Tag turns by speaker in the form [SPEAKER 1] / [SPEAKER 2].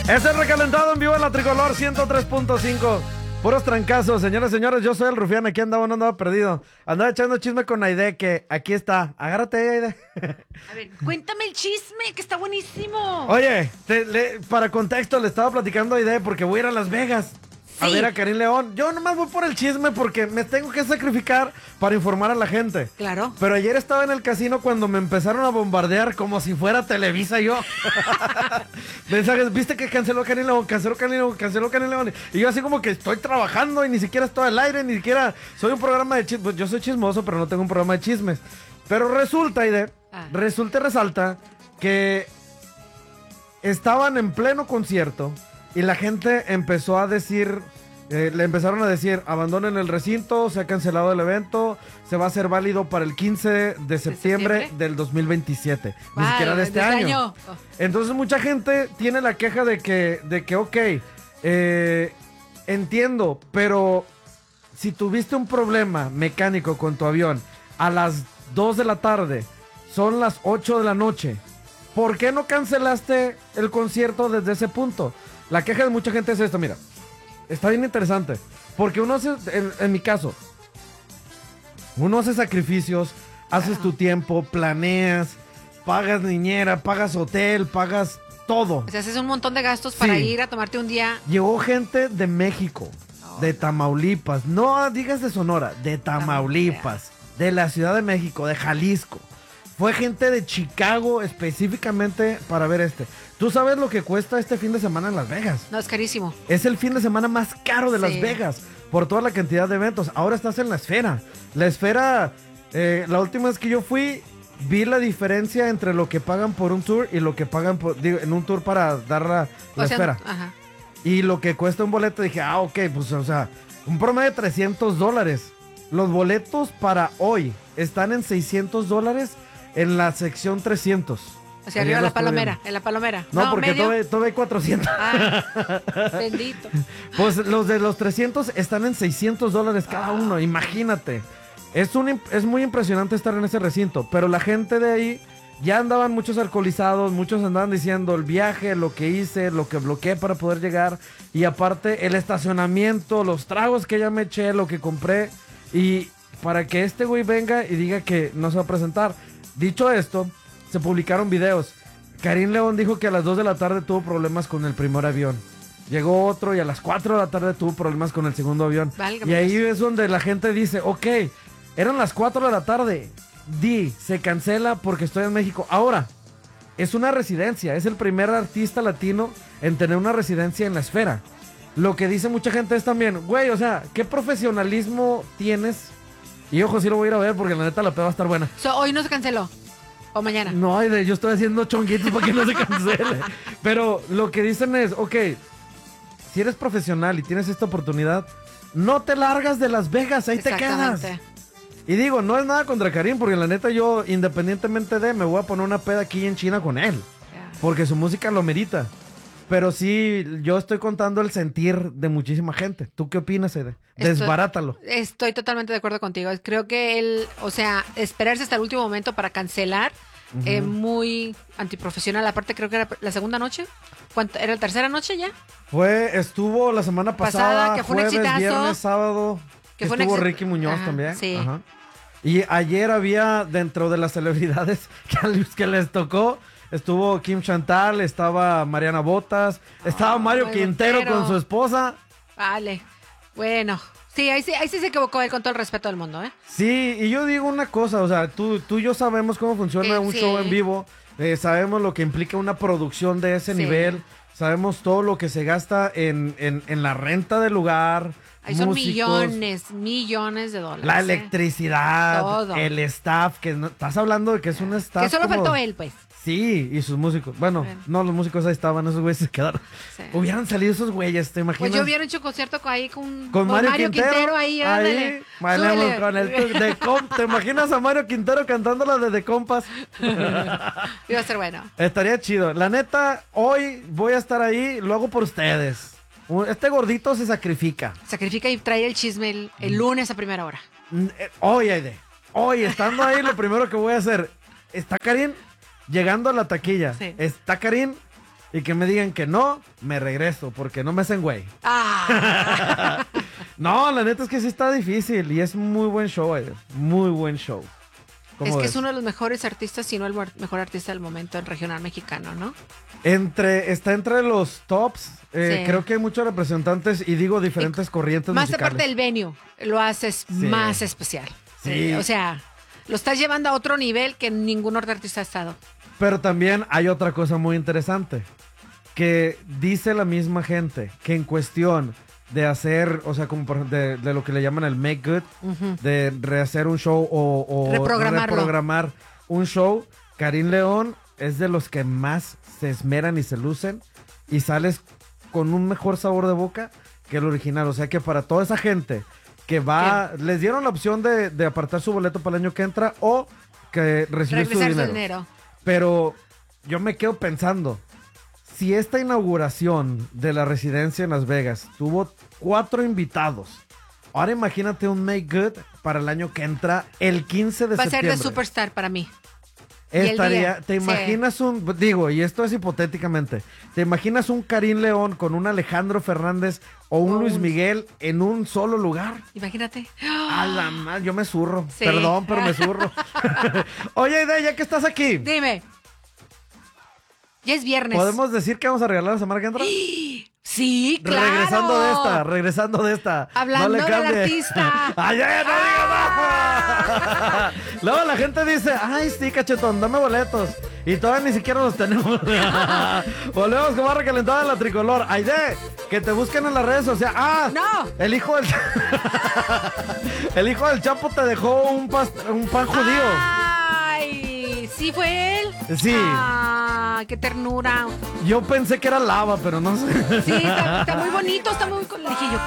[SPEAKER 1] Es el recalentado en vivo en la Tricolor 103.5. Puros trancazos, señores, señores. Yo soy el Rufián. Aquí andaba, no andaba perdido. Andaba echando chisme con Aide, que aquí está. Agárrate, Aide.
[SPEAKER 2] A ver, cuéntame el chisme, que está buenísimo.
[SPEAKER 1] Oye, para contexto, le estaba platicando a Aide porque voy a ir a Las Vegas a ver a Karim León. Yo nomás voy por el chisme porque me tengo que sacrificar para informar a la gente.
[SPEAKER 2] Claro.
[SPEAKER 1] Pero ayer estaba en el casino cuando me empezaron a bombardear como si fuera Televisa yo. Mensajes, ¿viste que canceló Karim León? Canceló Karim León. Y yo así como que estoy trabajando y ni siquiera estoy al aire, ni siquiera soy un programa de chismes. Pues yo soy chismoso, pero no tengo un programa de chismes. Pero resulta, Aide, resalta que estaban en pleno concierto y la gente empezó a decir, le empezaron a decir, abandonen el recinto, se ha cancelado el evento, se va a hacer válido para el 15 de septiembre del 2027, ni siquiera de este año. Entonces mucha gente tiene la queja de que ok, entiendo, pero si tuviste un problema mecánico con tu avión a las 2 de la tarde, son las 8 de la noche, ¿por qué no cancelaste el concierto desde ese punto? La queja de mucha gente es esto, mira, está bien interesante, porque uno hace, en mi caso, uno hace sacrificios, haces tu tiempo, planeas, pagas niñera, pagas hotel, pagas todo.
[SPEAKER 2] O sea, haces un montón de gastos para ir a tomarte un día.
[SPEAKER 1] Llegó gente de México, de Tamaulipas, no digas de Sonora, de Tamaulipas, de la Ciudad de México, de Jalisco. Fue gente de Chicago específicamente para ver este. ¿Tú sabes lo que cuesta este fin de semana en Las Vegas?
[SPEAKER 2] No, es carísimo.
[SPEAKER 1] Es el fin de semana más caro de Las Vegas por toda la cantidad de eventos. Ahora estás en la Esfera. La Esfera, la última vez que yo fui, vi la diferencia entre lo que pagan por un tour y lo que pagan en un tour para dar la Esfera.
[SPEAKER 2] Ajá.
[SPEAKER 1] Y lo que cuesta un boleto, dije, ok, pues o sea, un promedio de $300. Los boletos para hoy están en $600 en la sección 300.
[SPEAKER 2] O sea, arriba en la palomera.
[SPEAKER 1] No, porque todavía hay 400.
[SPEAKER 2] Bendito.
[SPEAKER 1] Pues los de los 300 están en $600 cada uno, imagínate. Es muy impresionante estar en ese recinto, pero la gente de ahí ya andaban muchos alcoholizados, muchos andaban diciendo el viaje, lo que hice, lo que bloqueé para poder llegar, y aparte el estacionamiento, los tragos que ya me eché, lo que compré, y para que este güey venga y diga que no se va a presentar. Dicho esto, se publicaron videos. Karim León dijo que a las 2 de la tarde tuvo problemas con el primer avión. Llegó otro y a las 4 de la tarde tuvo problemas con el segundo avión. Y ahí es donde la gente dice, ok, eran las 4 de la tarde. Se cancela porque estoy en México. Ahora, es una residencia. Es el primer artista latino en tener una residencia en la Esfera. Lo que dice mucha gente es también, güey, o sea, ¿qué profesionalismo tienes? Y ojo, sí lo voy a ir a ver porque la neta la peda va a estar buena.
[SPEAKER 2] Hoy no se canceló. ¿O mañana?
[SPEAKER 1] No, yo estoy haciendo chonguitos para que no se cancele. Pero lo que dicen es, ok, si eres profesional y tienes esta oportunidad, no te largas de Las Vegas, ahí te quedas. Y digo, no es nada contra Karim, porque la neta yo, independientemente me voy a poner una peda aquí en China con él. Porque su música lo merita. Pero sí, yo estoy contando el sentir de muchísima gente. ¿Tú qué opinas, Ede? Desbarátalo.
[SPEAKER 2] Estoy totalmente de acuerdo contigo. Creo que esperarse hasta el último momento para cancelar, muy antiprofesional. Aparte, creo que era la segunda noche. ¿Era la tercera noche ya?
[SPEAKER 1] Estuvo la semana pasada,
[SPEAKER 2] que fue un
[SPEAKER 1] jueves,
[SPEAKER 2] exitazo.
[SPEAKER 1] viernes, sábado. Que estuvo Ricky Muñoz también.
[SPEAKER 2] Sí.
[SPEAKER 1] Ajá. Y ayer había, dentro de las celebridades que les tocó, estuvo Kim Chantal, estaba Mariana Botas, estaba Mario Quintero con su esposa.
[SPEAKER 2] Vale, bueno, sí, ahí sí se equivocó él, con todo el respeto del mundo, ¿eh?
[SPEAKER 1] Sí, y yo digo una cosa, o sea, tú y yo sabemos cómo funciona un show en vivo, sabemos lo que implica una producción de ese nivel, sabemos todo lo que se gasta en la renta del lugar.
[SPEAKER 2] Ahí son millones de dólares.
[SPEAKER 1] La electricidad,
[SPEAKER 2] todo.
[SPEAKER 1] El staff, que no, estás hablando de que es un staff.
[SPEAKER 2] Que solo faltó él, pues.
[SPEAKER 1] Sí, y sus músicos. Bueno, no, los músicos ahí estaban, esos güeyes se quedaron. Sí. Hubieran salido esos güeyes, ¿te imaginas?
[SPEAKER 2] Pues yo hubiera hecho concierto ahí con
[SPEAKER 1] Mario Quintero
[SPEAKER 2] ahí,
[SPEAKER 1] bailamos con el ¿te imaginas a Mario Quintero cantando la de Compas?
[SPEAKER 2] Iba a ser bueno.
[SPEAKER 1] Estaría chido. La neta, hoy voy a estar ahí, lo hago por ustedes. Este gordito se sacrifica.
[SPEAKER 2] Sacrifica y trae el chisme el lunes a primera hora.
[SPEAKER 1] Hoy, estando ahí, lo primero que voy a hacer, ¿está Karim? Llegando a la taquilla, está Karim, y que me digan que no, me regreso, porque no me hacen güey.
[SPEAKER 2] Ah.
[SPEAKER 1] No, la neta es que sí está difícil y es muy buen show, muy buen show.
[SPEAKER 2] Es que
[SPEAKER 1] ves?
[SPEAKER 2] es uno de los mejores artistas, si no el mejor artista del momento en regional mexicano, ¿no?
[SPEAKER 1] Está entre los tops.
[SPEAKER 2] Sí.
[SPEAKER 1] Creo que hay muchos representantes y digo diferentes corrientes
[SPEAKER 2] Más
[SPEAKER 1] musicales.
[SPEAKER 2] aparte del venue, lo haces más especial.
[SPEAKER 1] Sí.
[SPEAKER 2] O sea, lo estás llevando a otro nivel que ningún otro artista ha estado.
[SPEAKER 1] Pero también hay otra cosa muy interesante. Que dice la misma gente que en cuestión de hacer, o sea, como de lo que le llaman el make good, de rehacer un show o reprogramar un show, Karim León es de los que más se esmeran y se lucen y sales con un mejor sabor de boca que el original. O sea que para toda esa gente que va, les dieron la opción de apartar su boleto para el año que entra o que recibir su dinero. Pero yo me quedo pensando, si esta inauguración de la residencia en Las Vegas tuvo 4 invitados, ahora imagínate un Make Good para el año que entra, el 15 de
[SPEAKER 2] Va a
[SPEAKER 1] septiembre.
[SPEAKER 2] ser de Superstar para mí.
[SPEAKER 1] ¿Te imaginas y esto es hipotéticamente, ¿te imaginas un Karim León con un Alejandro Fernández o un Luis Miguel en un solo lugar?
[SPEAKER 2] Imagínate.
[SPEAKER 1] A la madre, yo me zurro.
[SPEAKER 2] Sí.
[SPEAKER 1] Perdón, pero me zurro. Oye, Aide, ya que estás aquí.
[SPEAKER 2] Dime. Ya es viernes.
[SPEAKER 1] ¿Podemos decir que vamos a regalar la semana que entra?
[SPEAKER 2] Sí, claro.
[SPEAKER 1] Regresando de esta.
[SPEAKER 2] Hablando del artista.
[SPEAKER 1] ¡Ay, no digas nada! Luego la gente dice, ay, sí, cachetón, dame boletos. Y todavía ni siquiera los tenemos. Volvemos con más recalentada de la tricolor. Aide, que te busquen en las redes sociales. ¡Ah!
[SPEAKER 2] ¡No!
[SPEAKER 1] El hijo del... el hijo del Chapo te dejó un pan judío.
[SPEAKER 2] ¡Ay! ¿Sí fue él?
[SPEAKER 1] Sí.
[SPEAKER 2] ¡Ah! ¡Qué ternura!
[SPEAKER 1] Yo pensé que era lava, pero no sé.
[SPEAKER 2] Sí, está muy bonito, está muy... Le dije yo,